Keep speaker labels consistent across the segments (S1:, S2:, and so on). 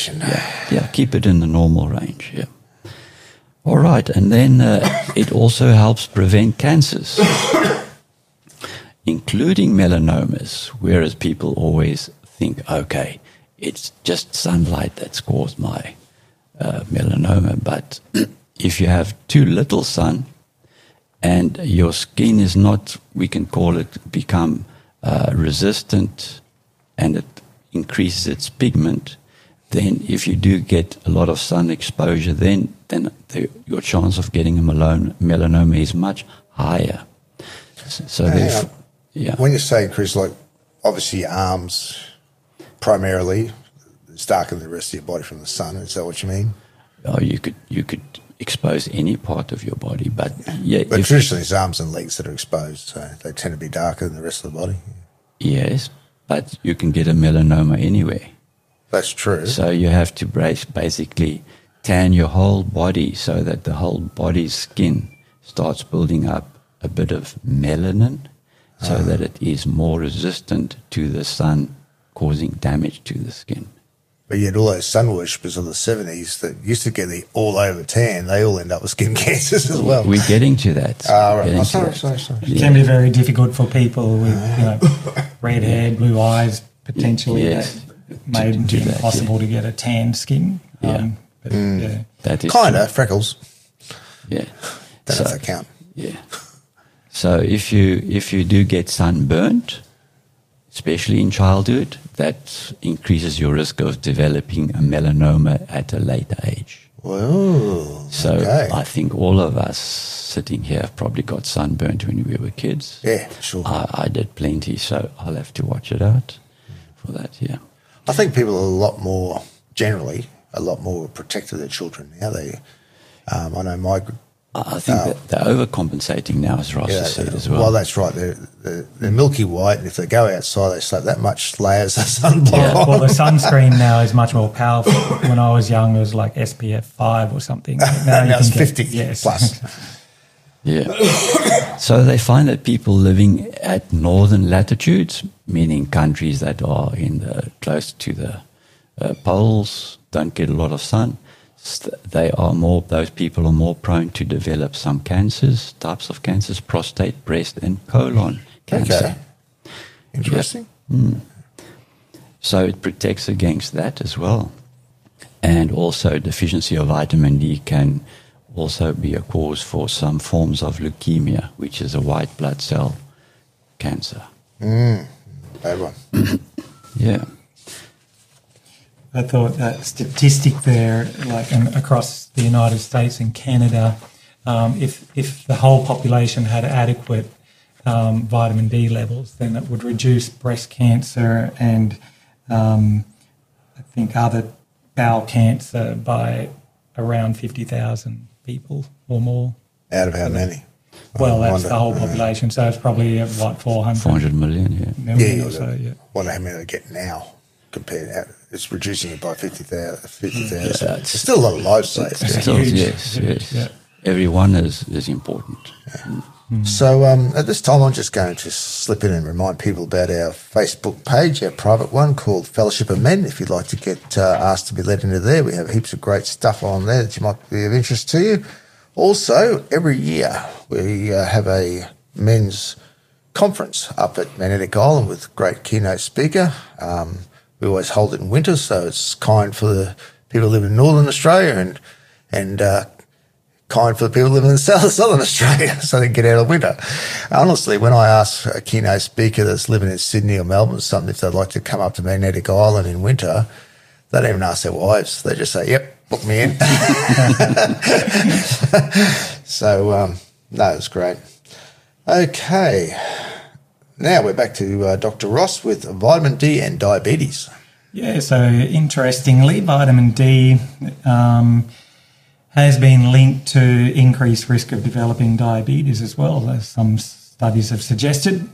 S1: protection.
S2: Yeah, keep it in the normal range, yeah. All right, and then it also helps prevent cancers, including melanomas, whereas people always think, okay, it's just sunlight that's caused my melanoma. But if you have too little sun and your skin is not, we can call it, become resistant, and it increases its pigment, then if you do get a lot of sun exposure, then your chance of getting a melanoma is much higher. So yeah.
S1: When you say increase, like obviously your arms primarily, it's darker than the rest of your body from the sun. Is that what you mean?
S2: Oh, you could expose any part of your body, but yeah.
S1: But traditionally, it's arms and legs that are exposed, so they tend to be darker than the rest of the body.
S2: Yes, but you can get a melanoma anywhere.
S1: That's true.
S2: So you have to basically tan your whole body so that the whole body's skin starts building up a bit of melanin, so that it is more resistant to the sun causing damage to the skin.
S1: But yet all those sun worshippers of the 70s that used to get the all-over tan, they all end up with skin cancers as well.
S2: We're getting to that.
S1: Right. Sorry.
S3: It can be very difficult for people with red hair, blue eyes, potentially.
S2: Yes.
S3: That made it impossible to get a tan skin.
S2: That is
S1: kind of freckles.
S2: Yeah.
S1: Don't know if they count.
S2: Yeah. So if you do get sunburnt, especially in childhood, that increases your risk of developing a melanoma at a later age.
S1: Well,
S2: so
S1: okay.
S2: I think all of us sitting here have probably got sunburnt when we were kids.
S1: Yeah, sure.
S2: I did plenty, so I'll have to watch it out for that, yeah.
S1: I think people are generally a lot more protective of their children now. I know
S2: I think that they're overcompensating now, as Ross has said as well.
S1: Well, that's right. They're milky white, and if they go outside, they slap that much layers of sunblock on.
S3: Well, the sunscreen now is much more powerful. When I was young, it was like SPF 5 or something.
S1: Now it's 50 plus.
S2: Yeah. So they find that people living at northern latitudes, meaning countries that are close to the poles, don't get a lot of sun. Those people are more prone to develop some types of cancers, prostate, breast, and colon cancer.
S1: Okay. Interesting.
S2: Yeah. So it protects against that as well. And also deficiency of vitamin D can also be a cause for some forms of leukemia, which is a white blood cell cancer.
S1: Bad one.
S2: Yeah.
S3: I thought that statistic there, across the United States and Canada, if the whole population had adequate vitamin D levels, then it would reduce breast cancer and I think other bowel cancer by around 50,000 people or more.
S1: Out of how many?
S3: Well, that's the whole population, so it's probably
S2: 400 million,
S3: million or so, yeah.
S1: Wonder how many they get now. It's reducing it by 50,000. 50,000.
S2: Yeah,
S1: it's still a lot of lives saved.
S2: Yes. Yeah. Everyone is important.
S1: Yeah. So at this time, I'm just going to slip in and remind people about our Facebook page, our private one called Fellowship of Men. If you'd like to get asked to be let into there, we have heaps of great stuff on there that might be of interest to you. Also, every year we have a men's conference up at Magnetic Island with great keynote speaker. We always hold it in winter, so it's kind for the people living in Northern Australia and kind for the people living in Southern Australia, so they can get out of winter. Honestly, when I ask a keynote speaker that's living in Sydney or Melbourne or something if they'd like to come up to Magnetic Island in winter, they don't even ask their wives. They just say, yep, book me in. So, no, it's great. Okay. Now we're back to Dr. Ross with vitamin D and diabetes.
S3: Yeah, so interestingly, vitamin D has been linked to increased risk of developing diabetes as well, as some studies have suggested.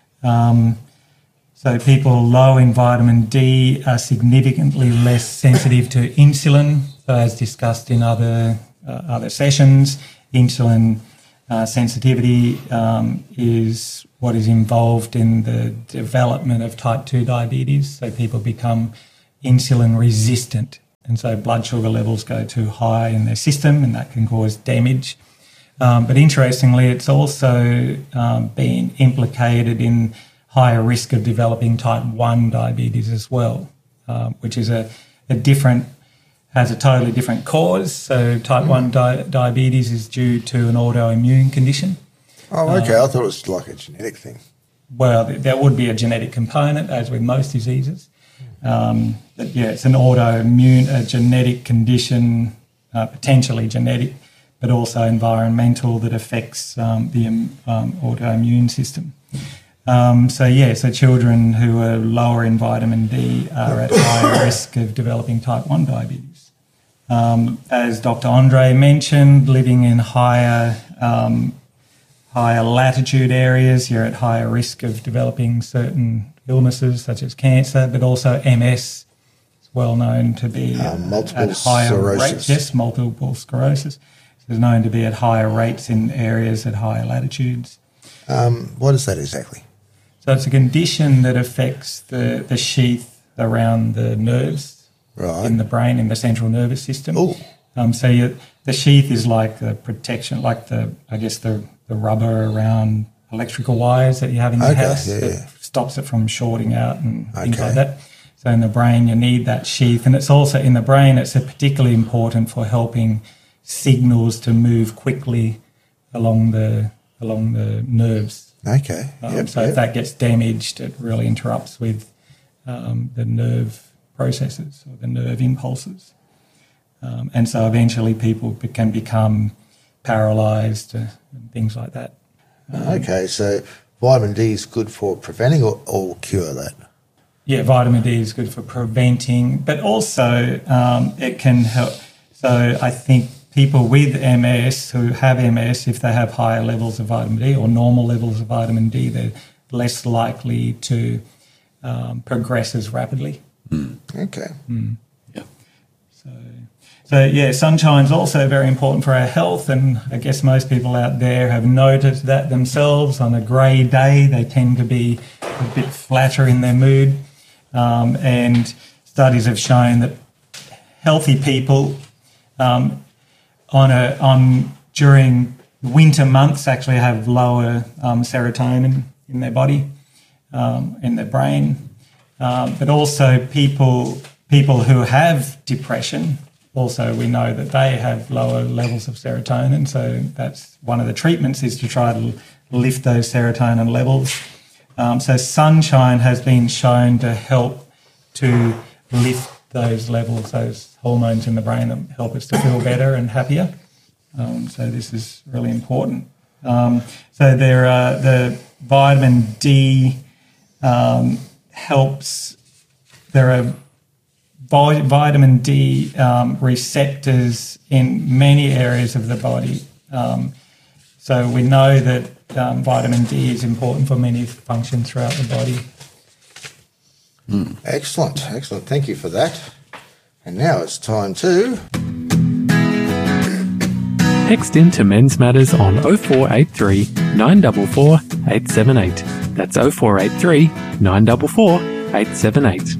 S3: So people low in vitamin D are significantly less sensitive to insulin. So as discussed in other sessions, insulin sensitivity is what is involved in the development of type 2 diabetes. So people become insulin resistant And so blood sugar levels go too high in their system, and that can cause damage. But interestingly, it's also been implicated in higher risk of developing type 1 diabetes as well, which is has a totally different cause. So type 1 diabetes is due to an autoimmune condition.
S1: Oh, okay. I thought it was like a genetic thing.
S3: Well, there would be a genetic component, as with most diseases. But yeah, it's an autoimmune, a genetic condition, potentially genetic, but also environmental, that affects the autoimmune system. So children who are lower in vitamin D are at higher risk of developing type 1 diabetes. As Dr. Andre mentioned, living in higher latitude areas, you're at higher risk of developing certain illnesses such as cancer, but also MS is well known to be
S1: multiple
S3: at higher
S1: sclerosis.
S3: rates. Yes, multiple sclerosis is known to be at higher rates in areas at higher latitudes.
S1: What is that exactly?
S3: So it's a condition that affects the sheath around the nerves in the brain, in the central nervous system.
S1: Oh.
S3: The sheath is like the protection, like the rubber around electrical wires that you have in your house that stops it from shorting out and things like that. So in the brain, you need that sheath. And it's also in the brain, it's particularly important for helping signals to move quickly along the nerves.
S1: Okay.
S3: If that gets damaged, it really interrupts with the nerve processes or the nerve impulses. And so eventually people can become paralysed and things like that.
S1: Okay, so vitamin D is good for preventing or cure that?
S3: Yeah, vitamin D is good for preventing, but also it can help. So I think people with MS, who have MS, if they have higher levels of vitamin D or normal levels of vitamin D, they're less likely to progress as rapidly.
S1: Okay.
S2: Yeah.
S3: So yeah, sunshine's also very important for our health, and I guess most people out there have noticed that themselves. On a grey day, they tend to be a bit flatter in their mood, and studies have shown that healthy people during winter months actually have lower serotonin in their body, in their brain, but also people who have depression. Also, we know that they have lower levels of serotonin, so that's one of the treatments, is to try to lift those serotonin levels. So sunshine has been shown to help to lift those levels, those hormones in the brain that help us to feel better and happier. So this is really important. So the vitamin D helps. There are vitamin D receptors in many areas of the body. So we know that vitamin D is important for many functions throughout the body.
S1: Excellent. Thank you for that. And now it's time to...
S4: Text in to Men's Matters on 0483 944 878. That's 0483 944 878.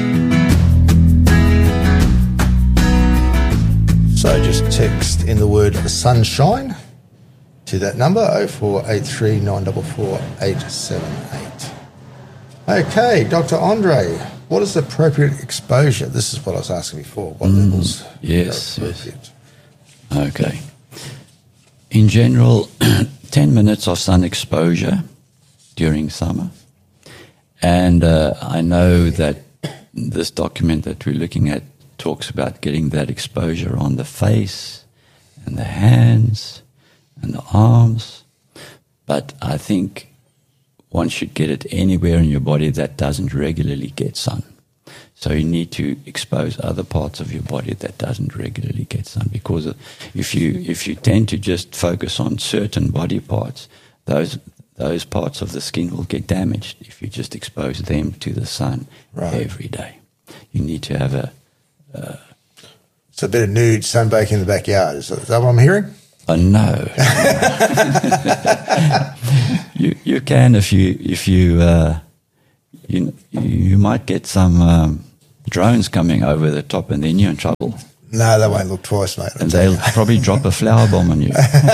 S1: So just text in the word sunshine to that number, 0483 944 878. Okay, Dr. Andre, what is appropriate exposure? This is what I was asking before. What levels
S2: yes,
S1: are appropriate?
S2: Yes. Okay. In general, 10 minutes of sun exposure during summer. And I know that this document that we're looking at talks about getting that exposure on the face and the hands and the arms. But I think one should get it anywhere in your body that doesn't regularly get sun. So you need to expose other parts of your body that doesn't regularly get sun, because if you tend to just focus on certain body parts, those parts of the skin will get damaged if you just expose them to the sun every day. You need to have
S1: it's a bit of nude sunbaking in the backyard. Is that what I'm hearing?
S2: No. you can if you might get some drones coming over the top, and then you're in trouble.
S1: No, they won't look twice, mate.
S2: And they'll probably drop a flower bomb on you.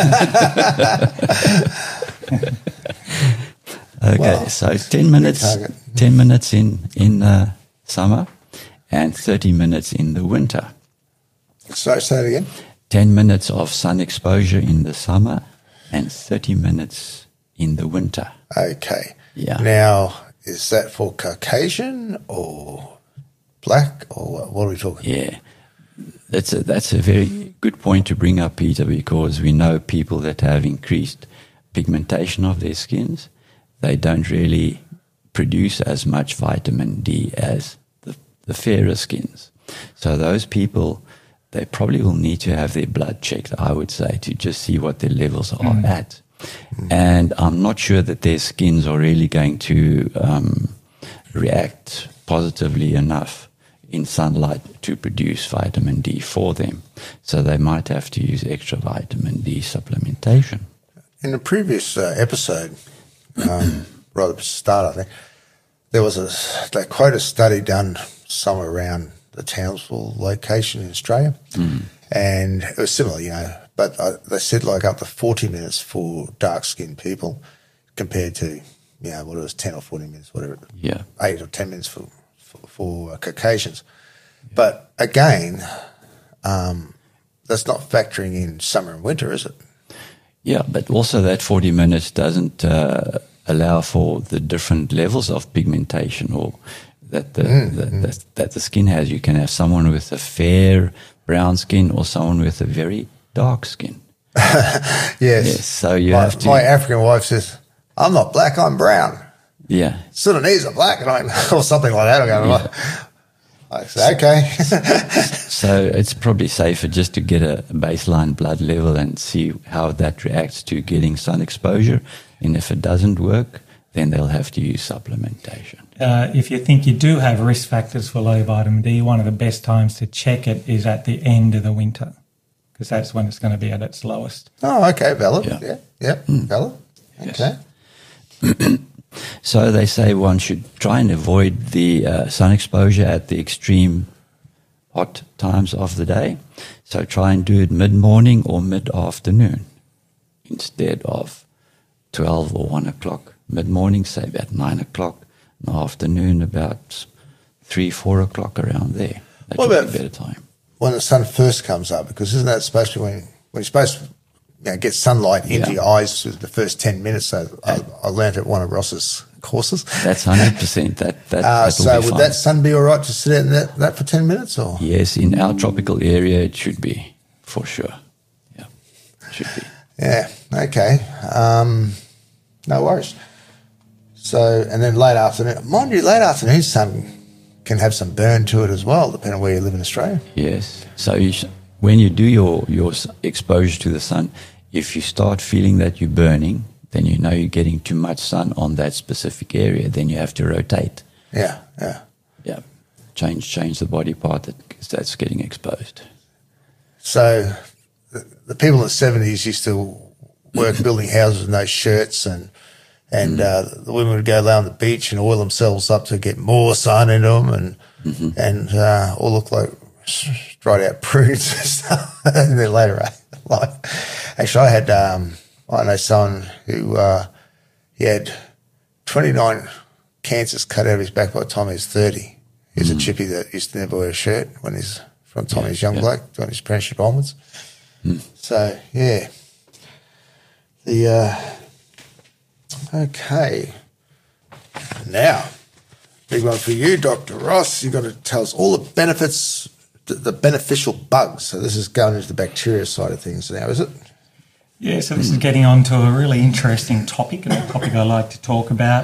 S2: Okay,
S1: Well,
S2: so 10 minutes,
S1: target.
S2: 10 minutes in summer and 30 minutes in the winter.
S1: So say it again.
S2: 10 minutes of sun exposure in the summer and 30 minutes in the winter.
S1: Okay.
S2: Yeah.
S1: Now, is that for Caucasian or black or what are we talking?
S2: Yeah. That's a very good point to bring up, Peter, because we know people that have increased pigmentation of their skins, they don't really produce as much vitamin D as the fairer skins. So those people, they probably will need to have their blood checked, I would say, to just see what their levels are at. And I'm not sure that their skins are really going to react positively enough in sunlight to produce vitamin D for them. So they might have to use extra vitamin D supplementation.
S1: In the previous episode, right at the start, I think, there was they quote a study done somewhere around the Townsville location in Australia. And it was similar, but they said like up to 40 minutes for dark-skinned people compared to, what it was, 10 or 40 minutes, whatever, 8 or 10 minutes for Caucasians. But again, that's not factoring in summer and winter, is it?
S2: Yeah, but also that 40 minutes doesn't allow for the different levels of pigmentation or that the skin has. You can have someone with a fair brown skin or someone with a very dark skin.
S1: Yes.
S2: So you have to.
S1: My African wife says, "I'm not black, I'm brown."
S2: Yeah.
S1: Sudanese are black, and or something like that. I say, okay.
S2: So it's probably safer just to get a baseline blood level and see how that reacts to getting sun exposure. And if it doesn't work, then they'll have to use supplementation.
S3: If you think you do have risk factors for low vitamin D, one of the best times to check it is at the end of the winter, because that's when it's going to be at its lowest.
S1: Oh, okay, valid.
S2: Yeah.
S1: Yep, valid. Okay.
S2: Yes. So they say one should try and avoid the sun exposure at the extreme hot times of the day. So try and do it mid-morning or mid-afternoon instead of 12 or 1 o'clock. Mid-morning, say about 9 o'clock. In the afternoon, about 3, 4 o'clock, around there. That
S1: What
S2: would
S1: about
S2: be a better time.
S1: when the sun first comes up? Because isn't that supposed to be when you're supposed to get sunlight into your eyes for the first 10 minutes? So I learned at one of Ross's courses.
S2: That's 100%. That
S1: So
S2: will be
S1: would
S2: fine.
S1: that sun be all right to sit out in that for 10 minutes? Or
S2: Yes, in our tropical area, it should be, for sure. Yeah, should be.
S1: Yeah, okay. No worries. So, and then late afternoon. Mind you, late afternoon sun can have some burn to it as well, depending on where you live in Australia.
S2: Yes. So when you do your exposure to the sun, if you start feeling that you're burning, then you know you're getting too much sun on that specific area. Then you have to rotate.
S1: Yeah.
S2: Yeah. Change the body part that's getting exposed.
S1: So the people in the 70s used to work building houses with no shirts, and the women would go lay on the beach and oil themselves up to get more sun into them, and all look like straight out prudes and stuff in their later life. Actually, I know someone who he had 29 cancers cut out of his back by the time he was 30. He's a chippy that used to never wear a shirt from the time he was young bloke, doing his apprenticeship onwards. So, yeah. Okay. Now, big one for you, Dr. Ross. You've got to tell us all the benefits, the beneficial bugs. So this is going into the bacteria side of things now, is it?
S3: Yeah, so this is getting on to a really interesting topic, and a topic I like to talk about.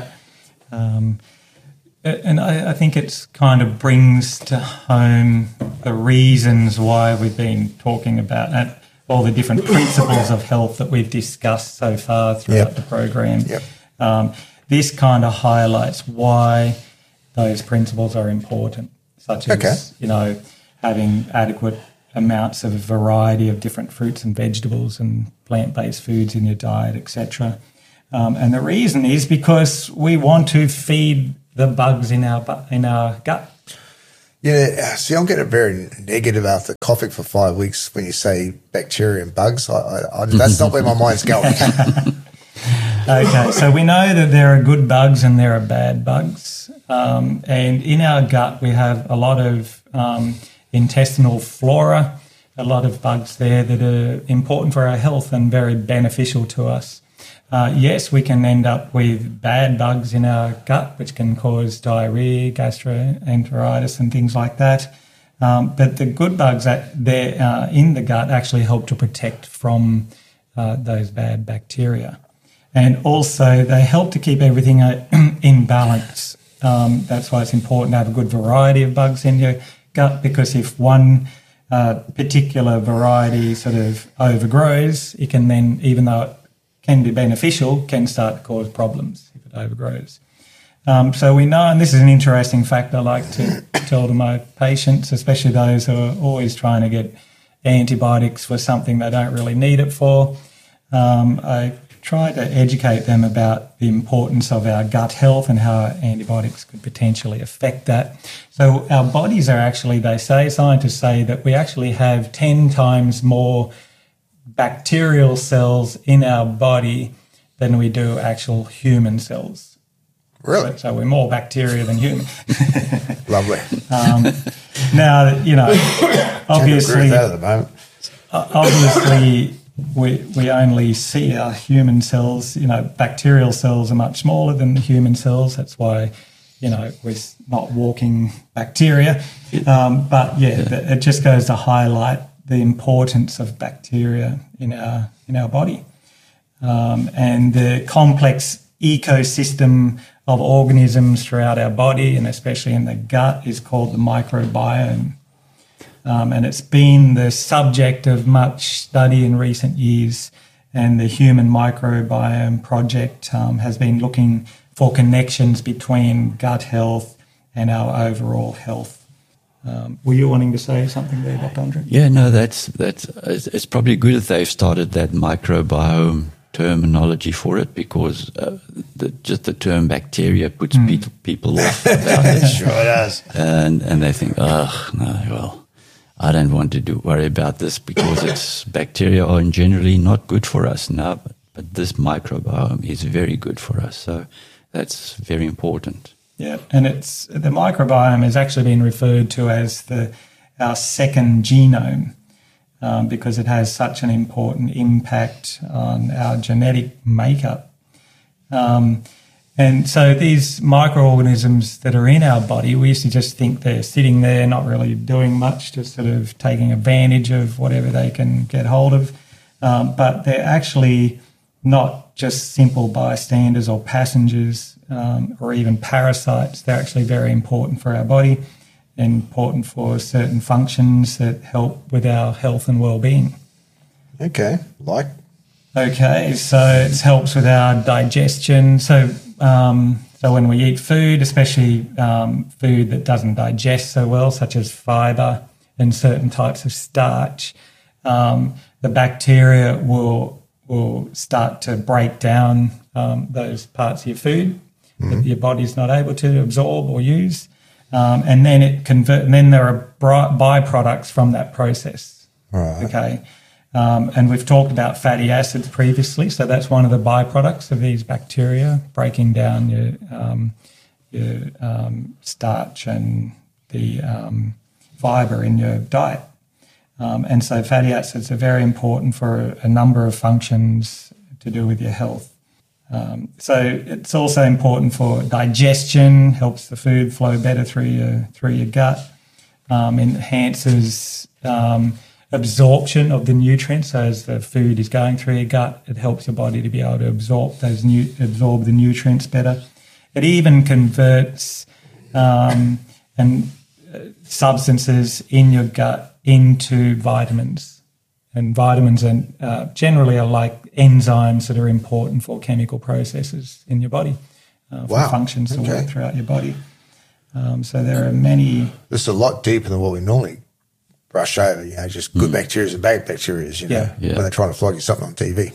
S3: And I think it kind of brings to home the reasons why we've been talking about all the different principles of health that we've discussed so far throughout the program.
S1: Yep.
S3: This kind of highlights why those principles are important, such as, having adequate amounts of a variety of different fruits and vegetables and plant-based foods in your diet, etc. And the reason is because we want to feed the bugs in our gut.
S1: Yeah, see, I'm getting very negative after coughing for 5 weeks when you say bacteria and bugs. That's not where my mind's going.
S3: Okay, so we know that there are good bugs and there are bad bugs. And in our gut, we have a lot of intestinal flora, a lot of bugs there that are important for our health and very beneficial to us. Yes, we can end up with bad bugs in our gut, which can cause diarrhea, gastroenteritis, and things like that. But the good bugs that they're in the gut actually help to protect from those bad bacteria. And also, they help to keep everything in balance. That's why it's important to have a good variety of bugs in your gut, because if one particular variety sort of overgrows, it can then, even though it can be beneficial, can start to cause problems if it overgrows. So we know, and this is an interesting fact I like to tell to my patients, especially those who are always trying to get antibiotics for something they don't really need it for. I try to educate them about the importance of our gut health and how antibiotics could potentially affect that. So our bodies are actually, scientists say that we actually have 10 times more bacterial cells in our body than we do actual human cells.
S1: Really?
S3: So we're more bacteria than human.
S1: Lovely.
S3: Now, obviously,
S1: at the moment.
S3: obviously we only see our human cells. Bacterial cells are much smaller than the human cells. That's why, we're not walking bacteria. But it just goes to highlight the importance of bacteria in our body, and the complex ecosystem of organisms throughout our body, and especially in the gut, is called the microbiome. And it's been the subject of much study in recent years, and the Human Microbiome Project has been looking for connections between gut health and our overall health. Were you wanting to say something there, Dr. Andre?
S2: Yeah, no, it's probably good that they've started that microbiome terminology for it, because just the term bacteria puts people off about it.
S1: Sure does.
S2: And they think, I don't want to worry about this because bacteria are generally not good for us now, but this microbiome is very good for us. So that's very important.
S3: Yeah, and the microbiome has actually been referred to as our second genome, because it has such an important impact on our genetic makeup. And so these microorganisms that are in our body, we used to just think they're sitting there, not really doing much, just sort of taking advantage of whatever they can get hold of. But they're actually not just simple bystanders or passengers, or even parasites. They're actually very important for our body, important for certain functions that help with our health and well-being.
S1: Okay,
S3: Okay, so it helps with our digestion. So when we eat food, especially food that doesn't digest so well, such as fibre and certain types of starch, the bacteria will start to break down those parts of your food that your body's not able to absorb or use, and then and then there are byproducts from that process.
S1: Right.
S3: Okay. And we've talked about fatty acids previously, so that's one of the byproducts of these bacteria, breaking down your starch and the fibre in your diet. And so fatty acids are very important for a number of functions to do with your health. So it's also important for digestion, helps the food flow better through your gut, enhances absorption of the nutrients. So as the food is going through your gut, it helps your body to be able to absorb the nutrients better. It even converts substances in your gut into vitamins. And vitamins generally are like enzymes that are important for chemical processes in your body, for functions to work throughout your body. So there are many.
S1: This is a lot deeper than what we normally brush over, just good bacteria and bad bacteria, when they're trying to flog you something on TV.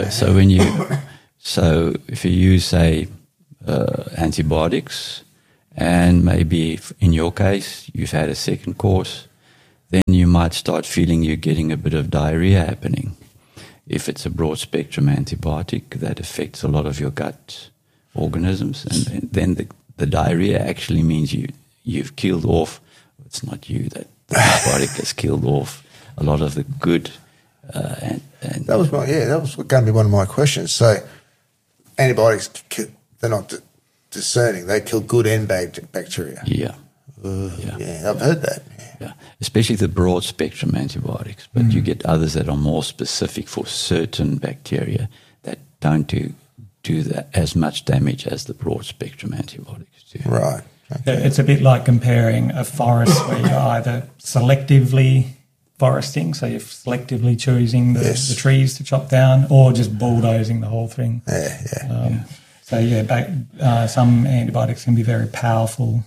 S2: So if you use, say, antibiotics, and maybe in your case, you've had a second course, then you might start feeling you're getting a bit of diarrhea happening. If it's a broad-spectrum antibiotic, that affects a lot of your gut organisms, and then the diarrhea actually means you've killed off. It's not you, that the antibiotic has killed off a lot of the good. And
S1: that was going to be one of my questions. So antibiotics, they're not discerning; they kill good and bad bacteria.
S2: Yeah,
S1: I've heard that.
S2: Yeah, especially the broad-spectrum antibiotics, but you get others that are more specific for certain bacteria that don't do that as much damage as the broad-spectrum antibiotics do.
S1: Right. Okay.
S3: It's a bit like comparing a forest where you're either selectively foresting, so you're selectively choosing the trees to chop down, or just bulldozing the whole thing. Some antibiotics can be very powerful.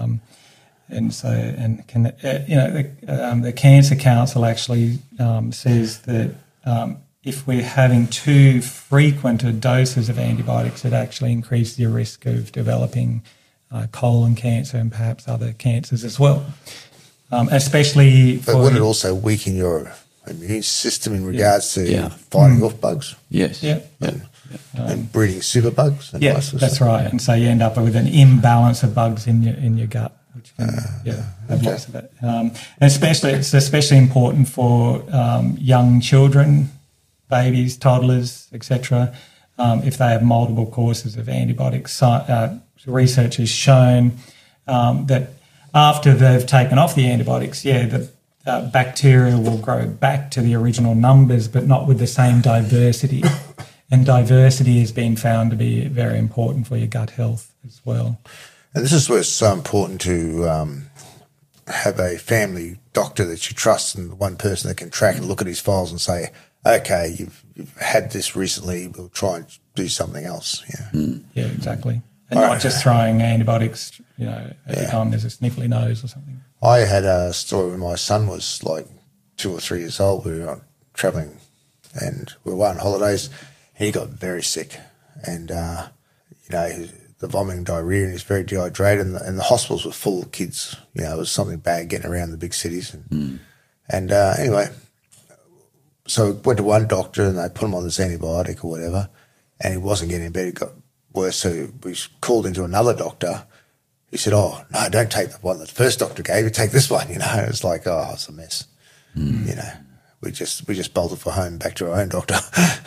S3: The Cancer Council actually says that if we're having too frequent doses of antibiotics, it actually increases your risk of developing colon cancer and perhaps other cancers as well. Especially
S1: but would it also weaken your immune system in regards to fighting off bugs?
S2: Yes.
S3: Yeah.
S1: And breeding superbugs? And
S3: that's right. And so you end up with an imbalance of bugs in your gut, which can have lots of it. It's especially important for young children, babies, toddlers, etc. If they have multiple courses of antibiotics. Research has shown that after they've taken off the antibiotics, the bacteria will grow back to the original numbers, but not with the same diversity. And diversity has been found to be very important for your gut health as well.
S1: And this is where it's so important to have a family doctor that you trust, and one person that can track and look at his files and say, okay, you've had this recently, we'll try and do something else.
S3: Yeah, exactly. And not just throwing antibiotics, every time there's a sniffly nose or something.
S1: I had a story when my son was like 2 or 3 years old. We were travelling and we were on holidays. He got very sick and, the vomiting, diarrhea, and he's very dehydrated, and the hospitals were full of kids. It was something bad getting around the big cities. Anyway, so we went to one doctor and they put him on this antibiotic or whatever, and he wasn't getting better. It got worse, so we called into another doctor. He said, "Oh, no, don't take the one that the first doctor gave you. Take this one." It's like, oh, it's a mess. We just bolted for home, back to our own doctor.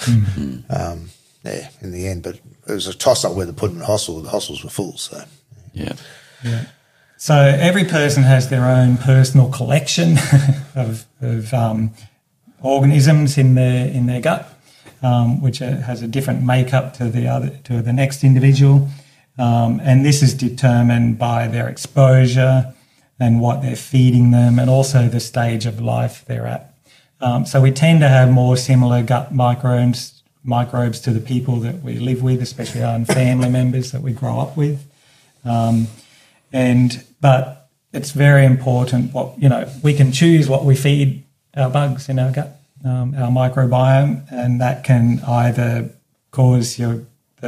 S1: In the end, but it was a toss-up whether to put him in hospital. The hospitals were full, so
S3: yeah. So every person has their own personal collection of organisms in their gut, which has a different makeup to the next individual, and this is determined by their exposure and what they're feeding them, and also the stage of life they're at. So we tend to have more similar gut microbes to the people that we live with, especially our family members that we grow up with. But it's very important we can choose what we feed our bugs in our gut, our microbiome, and that can either cause your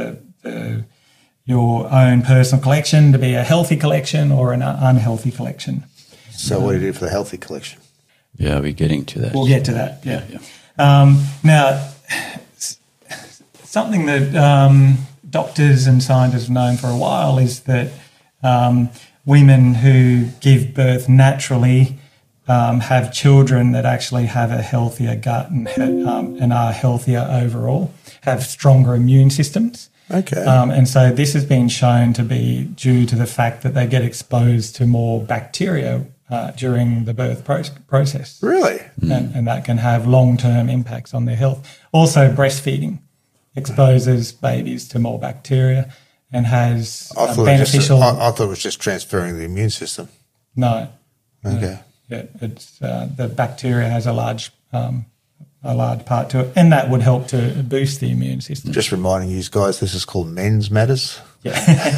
S3: own personal collection to be a healthy collection or an unhealthy collection.
S1: So what do you do for the healthy collection?
S2: Yeah, we're getting to that.
S3: We'll get to that, yeah. Now, something that doctors and scientists have known for a while is that women who give birth naturally have children that actually have a healthier gut and are healthier overall, have stronger immune systems.
S1: Okay.
S3: And so this has been shown to be due to the fact that they get exposed to more bacteria during the birth process.
S1: Really?
S3: And that can have long-term impacts on their health. Also, breastfeeding exposes babies to more bacteria and has beneficial...
S1: I thought it was just transferring the immune system.
S3: No.
S1: Okay.
S3: Yeah, it's the bacteria has a large part to it, and that would help to boost the immune system.
S1: Just reminding you guys, this is called Men's Matters.
S3: Yeah.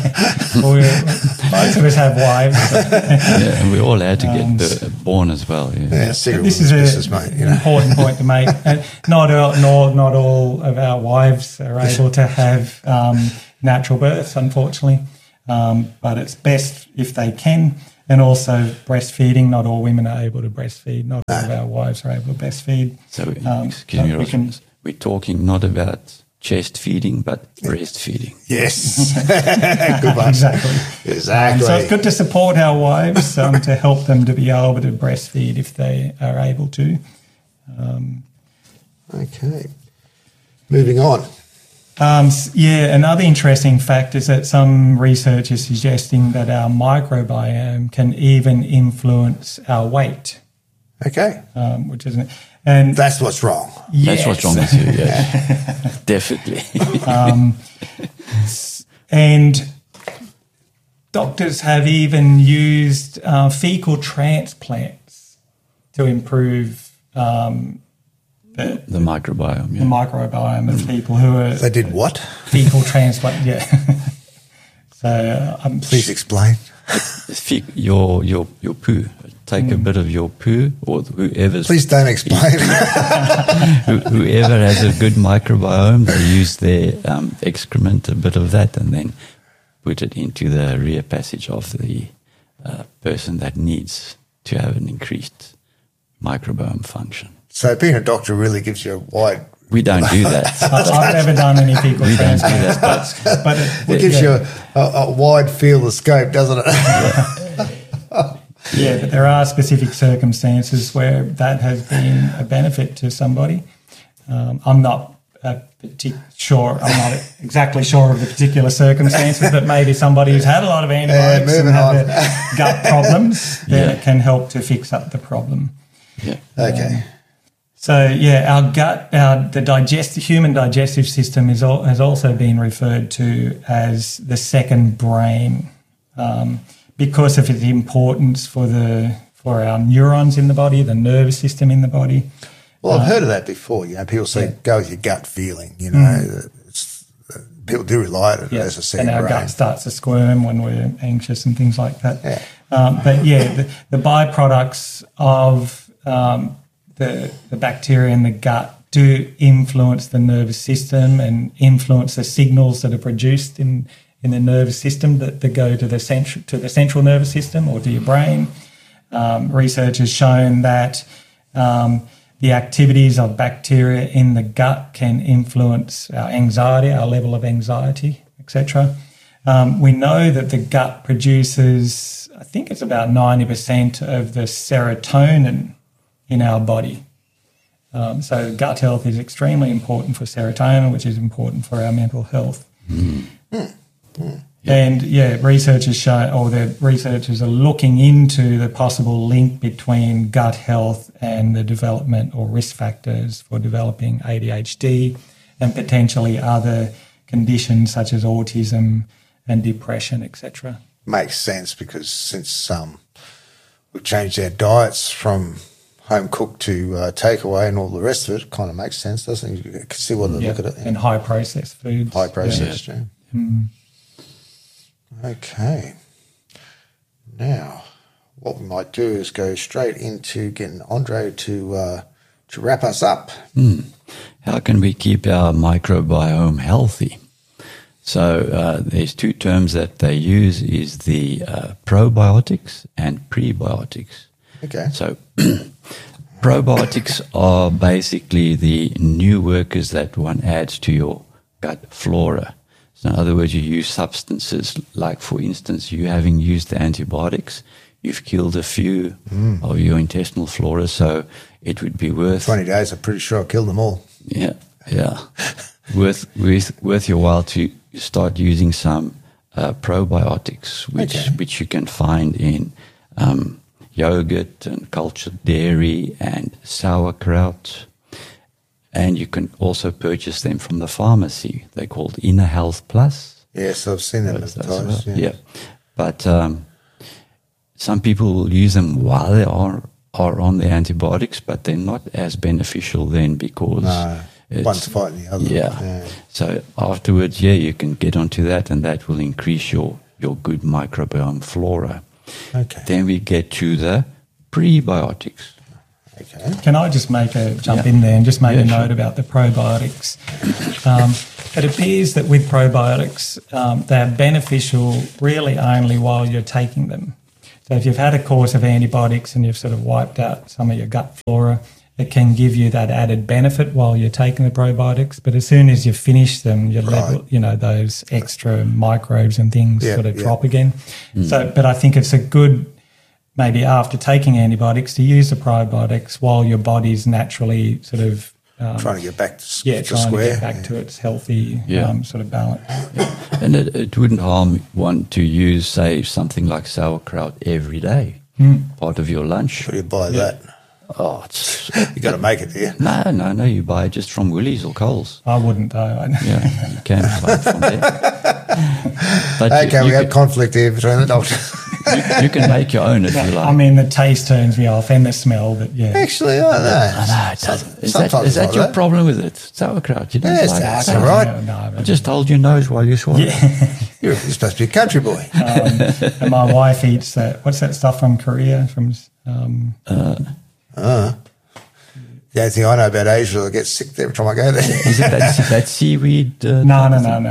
S3: Most of us have wives.
S2: And we all had to get born as well.
S3: This is an important point to make. And not all of our wives are able to have natural births, unfortunately. but it's best if they can. And also breastfeeding. Not all women are able to breastfeed. Not all of our wives are able to breastfeed.
S2: So, excuse me, Ross, we're talking not about chest feeding, but breastfeeding.
S1: Yes. Good one.
S3: Exactly.
S1: Exactly.
S3: So it's good to support our wives to help them to be able to breastfeed if they are able to.
S1: Okay. Moving on.
S3: Another interesting fact is that some research is suggesting that our microbiome can even influence our weight.
S1: Okay.
S3: Which isn't, and
S1: that's what's wrong.
S2: Yes. That's what's wrong with you, yes. Definitely.
S3: And doctors have even used fecal transplants to improve
S2: the microbiome.
S3: The microbiome of people who are...
S1: They did what?
S3: Fecal transplant, yeah. So...
S1: Please explain.
S2: Your poo. Take a bit of your poo, or whoever's...
S1: Please don't explain.
S2: Whoever has a good microbiome, they use their excrement, a bit of that, and then put it into the rear passage of the person that needs to have an increased microbiome function.
S1: So being a doctor really gives you a wide...
S2: We don't do that.
S3: I've never done any fecal transplants.
S1: But it gives you a wide field of scope, doesn't it?
S3: Yeah, but there are specific circumstances where that has been a benefit to somebody. I'm not exactly sure of the particular circumstances, but maybe somebody who's had a lot of antibiotics and have gut problems, then it can help to fix up the problem.
S2: Yeah.
S1: Okay.
S3: So, our gut, the human digestive system has also been referred to as the second brain because of its importance for our neurons in the body, the nervous system in the body.
S1: Well, I've heard of that before. People say go with your gut feeling. People do rely on it as a second brain.
S3: And our gut starts to squirm when we're anxious and things like that.
S1: Yeah.
S3: The byproducts of the bacteria in the gut do influence the nervous system and influence the signals that are produced in the nervous system that go to the central nervous system or to your brain. Research has shown that the activities of bacteria in the gut can influence our anxiety, our level of anxiety, etc. We know that the gut produces, I think it's about 90% of the serotonin in our body. So gut health is extremely important for serotonin, which is important for our mental health. And researchers are looking into the possible link between gut health and the development or risk factors for developing ADHD and potentially other conditions such as autism and depression, etc.
S1: Makes sense because since we've changed our diets from home cooked to takeaway and all the rest of it, kind of makes sense, doesn't it? You can see what they look at it.
S3: And high processed foods.
S1: High processed, yeah. Okay. Now, what we might do is go straight into getting Andre to wrap us up.
S2: How can we keep our microbiome healthy? So there's two terms that they use is the probiotics and prebiotics.
S1: Okay.
S2: So probiotics are basically the new workers that one adds to your gut flora. So in other words, you use substances like, for instance, you having used the antibiotics, you've killed a few of your intestinal flora, so it would be worth...
S1: 20 days, I'm pretty sure I killed them all.
S2: Yeah. worth your while to start using some probiotics, which you can find in yogurt and cultured dairy and sauerkraut. And you can also purchase them from the pharmacy. They're called Inner Health Plus.
S1: Yes, I've seen them advertised.
S2: Yeah. But some people will use them while they are on the antibiotics, but they're not as beneficial then because...
S1: one's fighting the other.
S2: Yeah. So afterwards, you can get onto that, and that will increase your good microbiome flora.
S1: Okay.
S2: Then we get to the prebiotics.
S1: Okay.
S3: Can I just jump in there and just make a note about the probiotics? It appears that with probiotics, they're beneficial really only while you're taking them. So if you've had a course of antibiotics and you've sort of wiped out some of your gut flora, it can give you that added benefit while you're taking the probiotics. But as soon as you finish them, your level, those extra microbes and things drop again. So, but I think it's a good, maybe after taking antibiotics, to use the probiotics while your body's naturally sort of
S1: trying to get back to
S3: trying
S1: square.
S3: to get back to its healthy sort of balance.
S2: And it wouldn't harm one to use, say, something like sauerkraut every day, part of your lunch.
S1: Where do you buy that?
S2: Oh,
S1: You got to make it, do you?
S2: No, you buy it just from Woolies or Coles.
S3: I wouldn't though.
S2: Yeah, you can buy it from there. But
S1: Okay, we have conflict here between the doctors.
S2: you can make your own if you like.
S3: I mean, the taste turns me off and the smell, but yeah.
S1: Actually, I don't know.
S2: No, it doesn't. Is
S1: Sometimes
S2: that
S1: it's
S2: your
S1: like
S2: problem with it? Sauerkraut. You don't
S1: Yes,
S2: like
S1: that's
S2: it.
S1: all right.
S3: No,
S2: I just told your nose while you swallowed.
S1: You're supposed to be a country boy.
S3: and my wife eats that. What's that stuff from Korea?
S1: The only thing I know about Asia is I get sick every time I go there.
S2: Is it that seaweed?
S3: No.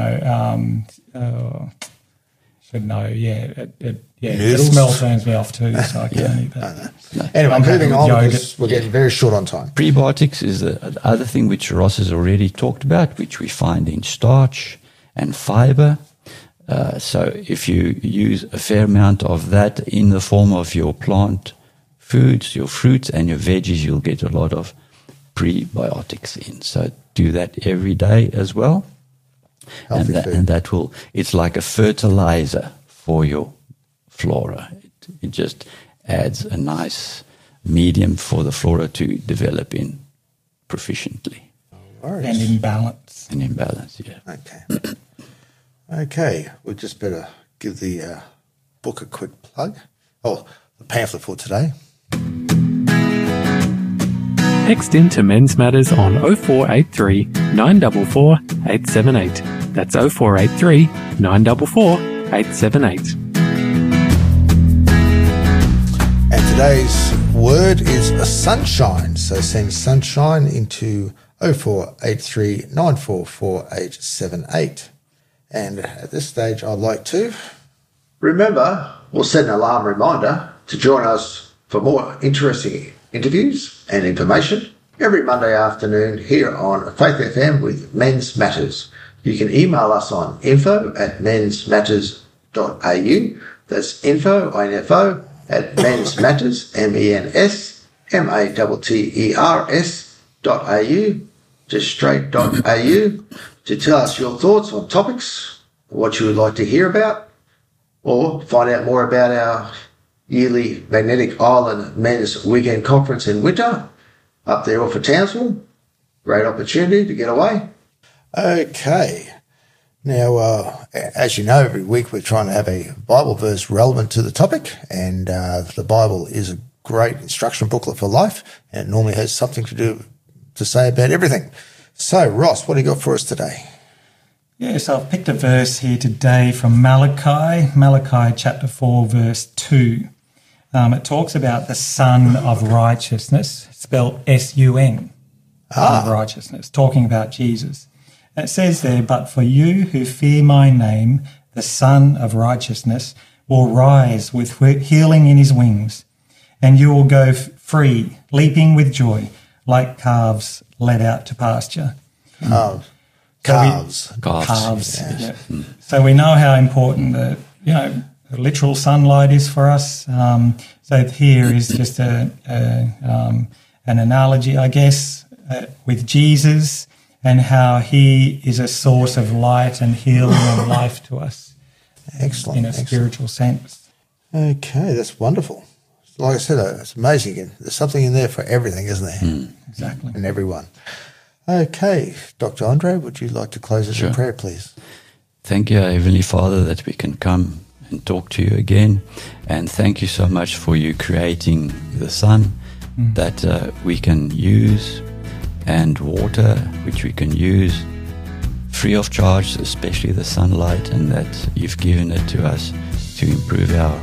S3: Should know. Yeah, the
S1: Noodles?
S3: smell turns me off too, so I can't eat that.
S1: Anyway,
S3: I'm
S1: moving
S3: happy
S1: on
S3: with
S1: because we're getting very short on time.
S2: Prebiotics is the other thing which Ross has already talked about, which we find in starch and fiber. So if you use a fair amount of that in the form of your plant foods, your fruits and your veggies, you'll get a lot of prebiotics in. So do that every day as well.
S1: Healthy food.
S2: And that will, it's like a fertilizer for your flora. It just adds a nice medium for the flora to develop in proficiently.
S3: And in balance.
S2: And in balance, yeah.
S1: Okay. Okay, we just better give the book a quick plug. Oh, the pamphlet for today.
S4: Text in to Men's Matters on 0483 944 878. That's 0483 944 878.
S1: And today's word is a sunshine. So send sunshine into 0483 944 878. And at this stage, I'd like to remember, we'll set an alarm reminder to join us for more interesting interviews and information every Monday afternoon here on Faith FM with Men's Matters. You can email us on info@mensmatters.au. That's info at mensmatters, mensmatters.au, just straight.au, to tell us your thoughts on topics, what you would like to hear about, or find out more about our yearly Magnetic Island Men's Weekend Conference in winter up there off of Townsville. Great opportunity to get away. Okay. Now, as you know, every week we're trying to have a Bible verse relevant to the topic, and the Bible is a great instruction booklet for life, and it normally has something to say about everything. So, Ross, what do you got for us today?
S3: Yes, I've picked a verse here today from Malachi chapter 4, verse 2. It talks about the Son of Righteousness, spelled S-U-N, Son of Righteousness, talking about Jesus. And it says there, "But for you who fear my name, the Son of Righteousness will rise with healing in his wings, and you will go free, leaping with joy, like calves led out to pasture."
S1: Calves.
S3: Calves. Yeah. So we know how important the literal sunlight is for us. So here is just an analogy, I guess, with Jesus and how he is a source of light and healing and life to us.
S1: Excellent.
S3: In a spiritual sense.
S1: Okay, that's wonderful. Like I said, it's amazing. There's something in there for everything, isn't there?
S3: Exactly.
S1: And everyone. Okay, Dr. Andre, would you like to close us in prayer, please?
S2: Thank you, Heavenly Father, that we can come and talk to you again. And thank you so much for you creating the sun that we can use, and water which we can use free of charge, especially the sunlight, and that you've given it to us to improve our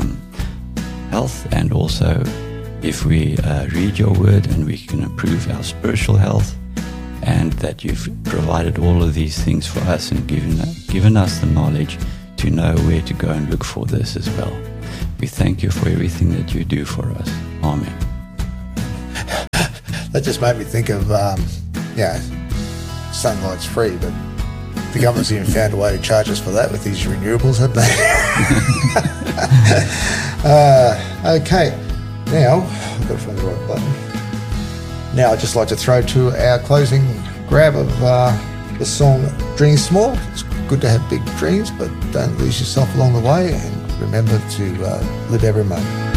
S2: health. And also, if we read your word, and we can improve our spiritual health, and that you've provided all of these things for us and given us the knowledge to know where to go and look for this as well. We thank you for everything that you do for us. Amen.
S1: That just made me think of, sunlight's free, but the government's even found a way to charge us for that with these renewables, haven't they? Okay, now, I've got to find the right button. Now I'd just like to throw to our closing grab of the song Dream Small. It's good to have big dreams, but don't lose yourself along the way, and remember to live every moment.